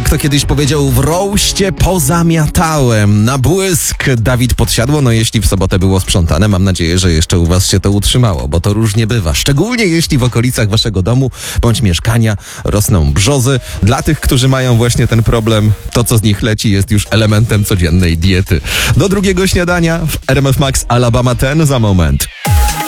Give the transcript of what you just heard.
Jak to kiedyś powiedział, w roście pozamiatałem. Na błysk Dawid Podsiadło. No jeśli w sobotę było sprzątane, mam nadzieję, że jeszcze u was się to utrzymało, bo to różnie bywa. Szczególnie jeśli w okolicach waszego domu bądź mieszkania rosną brzozy. Dla tych, którzy mają właśnie ten problem, to co z nich leci jest już elementem codziennej diety. Do drugiego śniadania w RMF Max Alabama 10 za moment.